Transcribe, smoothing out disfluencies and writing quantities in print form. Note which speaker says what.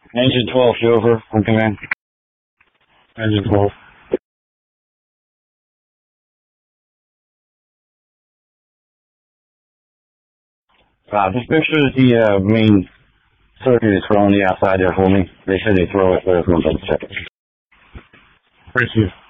Speaker 1: Engine 12, Silver, from command.
Speaker 2: Engine 12.
Speaker 1: Just make sure that the main circuit is thrown on the outside there for me. They said they throw it, but I'm going to check it.
Speaker 2: Appreciate you.